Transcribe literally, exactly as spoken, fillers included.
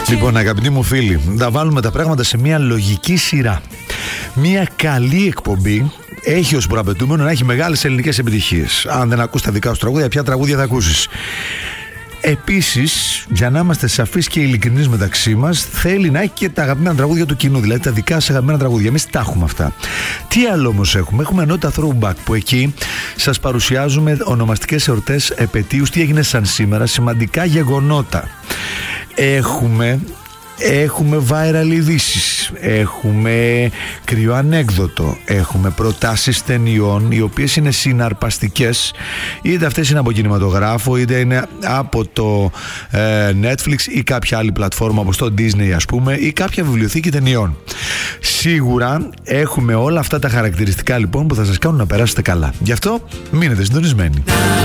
Λοιπόν, αγαπητοί μου φίλοι, να βάλουμε τα πράγματα σε μια λογική σειρά. Μια καλή εκπομπή έχει ως προαπαιτούμενο να έχει μεγάλες ελληνικές επιτυχίες. Αν δεν ακούς τα δικά σου τραγούδια, ποια τραγούδια θα ακούσεις? Επίσης, για να είμαστε σαφείς και ειλικρινείς μεταξύ μας, θέλει να έχει και τα αγαπημένα τραγούδια του κοινού, δηλαδή τα δικά σας αγαπημένα τραγούδια. Εμείς τα έχουμε αυτά. Τι άλλο όμως έχουμε? Έχουμε ενότητα Throwback, που εκεί σας παρουσιάζουμε ονομαστικές εορτές, επετείους, τι έγινε σαν σήμερα, σημαντικά γεγονότα. Έχουμε... Έχουμε viral ειδήσεις, έχουμε κρυό ανέκδοτο, έχουμε προτάσεις ταινιών οι οποίες είναι συναρπαστικές, είτε αυτές είναι από κινηματογράφο, είτε είναι από το ε, Netflix ή κάποια άλλη πλατφόρμα όπως το Disney, ας πούμε, ή κάποια βιβλιοθήκη ταινιών. Σίγουρα έχουμε όλα αυτά τα χαρακτηριστικά λοιπόν που θα σας κάνουν να περάσετε καλά. Γι' αυτό μείνετε συντονισμένοι.